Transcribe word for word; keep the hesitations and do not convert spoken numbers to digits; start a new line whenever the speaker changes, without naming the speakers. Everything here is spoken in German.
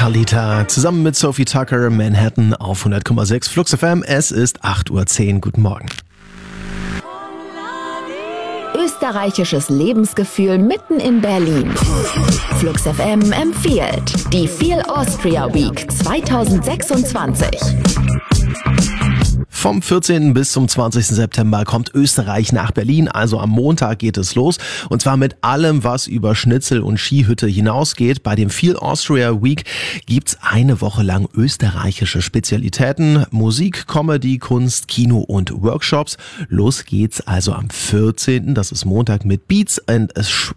Talita zusammen mit Sophie Tucker, Manhattan auf hundert Komma sechs Flux F M. Es ist acht Uhr zehn. Guten Morgen.
Österreichisches Lebensgefühl mitten in Berlin. Flux F M empfiehlt die Feel Austria Week zwanzig sechsundzwanzig.
Vom vierzehnten bis zum zwanzigsten September kommt Österreich nach Berlin, also am Montag geht es los. Und zwar mit allem, was über Schnitzel und Skihütte hinausgeht. Bei dem Feel Austria Week gibt's eine Woche lang österreichische Spezialitäten, Musik, Comedy, Kunst, Kino und Workshops. Los geht's also am vierzehnten, das ist Montag, mit Beats and